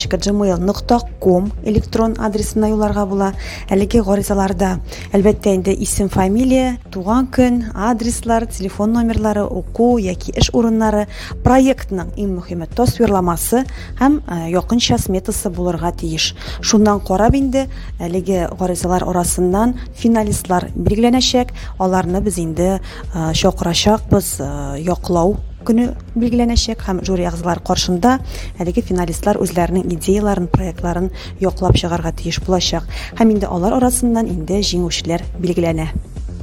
gmail.com электрон адресына юлларга була. Әлеге гаризаларда әлбәттә инде исем, фамилия, туган көн, адреслар, телефон номерлары, уку яки эш урыннары, проектның иң мөһиме тасвирламасы һәм якынча сметасы булырга тиеш. Шуннан карап инде әлеге гаризалар арасыннан финалистлар билгеләнәчәк. Аларны без инде чакырачакбыз, яклау көне билгеләнәчәк һәм жюри әгъзалары каршында әлеге финалистлар үзләренең идеяларын, проектларын яклап чыгарга тиеш булачак. Һәм инде алар арасыннан инде җиңүчеләр билгеләнә.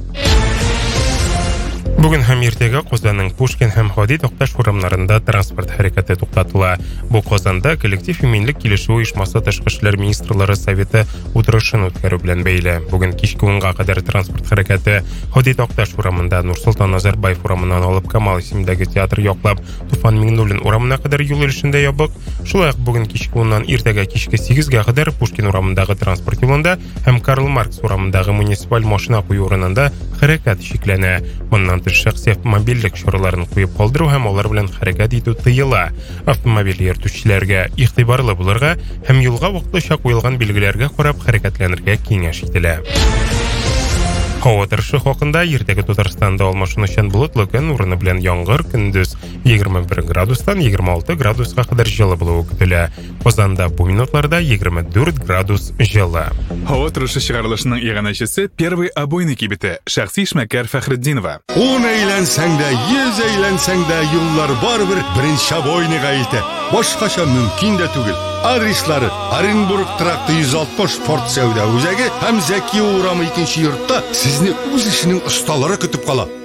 Бүген һәм иртәгә Казанның Пушкин һәм Ходи Токташ урамнарында транспорт хәрәкәте туктатыла. Бу Казанда коллектив иминлек килешү оешмасы Тышкы эшләр министрлары советы утырышын үткәрү белән бәйле. Бүген кичке 10-га кадәр транспорт хәрәкәте Ходи Токташ урамында, Нурсултан Назарбаев урамыннан алып Камал исемендәге театр яклап Туфан Миңнуллин урамына кадәр юл йөрешендә ябык. Шулай ук бүген кичке 10-нан иртәгә кичке 8-га кадәр Пушкин урамындагы транспорт юлында һәм Карл Маркс урамындагы муниципаль машина кую урынында хәрәкәт шикләнә. Моннан шәхси автомобильлек чараларын куеп калдыру һәм алар белән хәрәкәт итү тыела. Автомобиль йөртүчеләргә игътибарлы булырга һәм юлга вакытлыча куелган билгеләргә карап хәрәкәтләнергә киңәш ителә. Һава торышы хакында иртәгә Татарстанда алмашынучан болытлы көн, урыны белән яңгыр, көндез 21 градустан 26 градуска кадәр җылы булуы көтелә. Казанда бу минутларда 24 градус җылы. Һава торышы чыгарылышының иганәчесе Первый обойный кибете шәхси эшмәкәр Фәхретдинова. 10 әйләнсәң дә, 100 әйләнсәң дә юллар барыбер беренче обойныйга итә. Башкача мөмкин дә түгел. Адреслары: Оренбург тракты 160 Форт Сәүдә үзәге һәм Зәки урамы 2нче йортта. Сезне үз эшенең осталары көтеп кала.